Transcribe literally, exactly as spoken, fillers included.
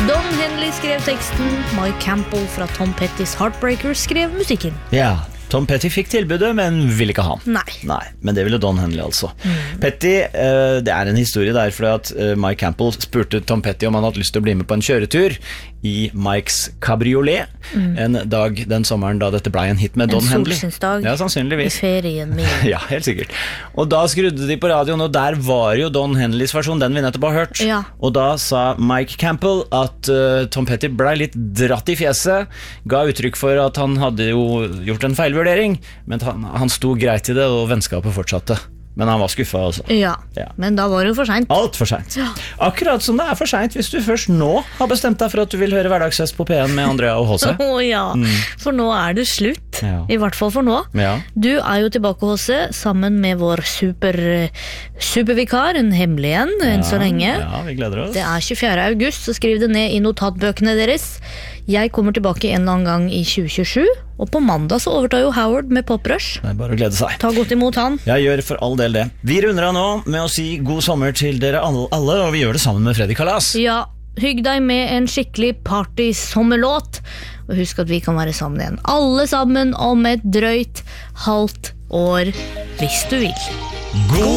Don Henley skrev teksten, Mike Campbell fra Tom Pettys Heartbreakers skrev musikken. Ja, Tom Petty fikk tilbudet, men ville ikke ha. Nei. Nei, men det ville Don Henley altså. Mm. Petty, uh, det er en historie der, fordi at uh, Mike Campbell spurte Tom Petty om han hadde lyst til å bli med på en kjøretur i Mikes cabriolet, mm. en dag den sommeren da dette ble en hit med en Don Henley. En solsynsdag. Ja, sannsynligvis. I ferien min. Ja, helt sikkert. Og da skrudde de på radioen, og der var jo Don Henleys versjon, den vi nettopp har hørt. Ja. Og da sa Mike Campbell at uh, Tom Petty ble litt dratt i fjeset, ga uttrykk for at han hadde jo gjort en feilvurdering, men han, han sto greit i det, og vennskapet fortsatte. Men han var skuffet altså. Ja, ja, men da var det jo for sent. Alt for sent. Ja. Akkurat som det er for sent hvis du først nå har bestemt deg for at du vil høre hverdagsfest på P en med Andrea og H C. Å oh, ja, mm. for nå er det slutt. Ja. I hvert fall for nå. Ja. Du er jo tilbake, H C, sammen med vår super, supervikar, en hemmelig en, ja, enn så lenge. Ja, vi gleder oss. Det er tjuefjerde august, så skriv det ned i notatbøkene deres. Jeg kommer tilbake en eller annen gang i tjue tjuesju, og på mandag så overtar jo Howard med Poprush. Det er bare å glede seg. Ta godt imot han. Jeg gjør for all del det. Vi runder av nå med å si god sommer til dere alle, og vi gjør det sammen med Freddy Kalas. Ja, hygg deg med en skikkelig party-sommerlåt, og husk at vi kan være sammen igjen. Alle sammen om et drøyt halvt år, hvis du vil. God